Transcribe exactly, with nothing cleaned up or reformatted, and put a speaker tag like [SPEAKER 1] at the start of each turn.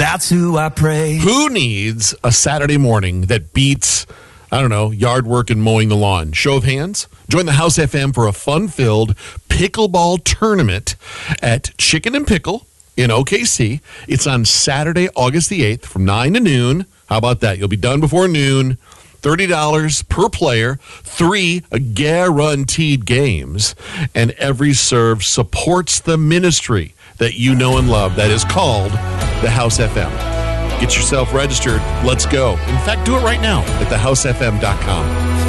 [SPEAKER 1] That's who I pray.
[SPEAKER 2] Who needs a Saturday morning that beats, I don't know, yard work and mowing the lawn? Show of hands. Join the House F M for a fun-filled pickleball tournament at Chicken and Pickle in O K C. It's on Saturday, August the eighth from nine to noon. How about that? You'll be done before noon. thirty dollars per player, three guaranteed games, and every serve supports the ministry that you know and love that is called the House F M. Get yourself registered. Let's go. In fact, do it right now at the house f m dot com.